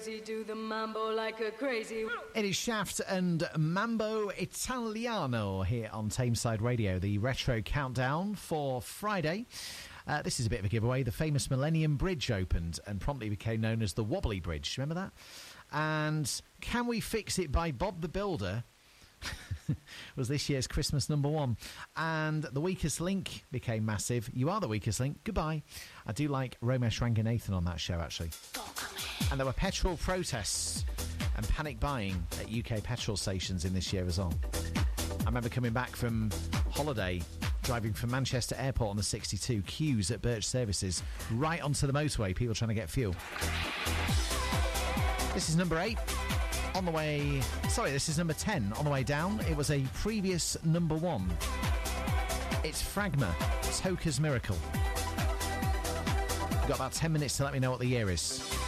Do the mambo like a crazy. It is Shaft and Mambo Italiano here on Tameside Radio, the retro countdown for Friday. This is a bit of a giveaway. The famous Millennium Bridge opened and promptly became known as the Wobbly Bridge. Remember that? And Can We Fix It by Bob the Builder was this year's Christmas number one. And The Weakest Link became massive. You Are the Weakest Link. Goodbye. I do like Romesh Ranganathan on that show, actually. And there were petrol protests and panic buying at UK petrol stations in this year as well. I remember coming back from holiday, driving from Manchester Airport on the 62, queues at Birch Services, right onto the motorway, people trying to get fuel. This is number 8. On the way... Sorry, this is number 10. On the way down, it was a previous number 1. It's Fragma, Toka's Miracle. You've got about 10 minutes to let me know what the year is.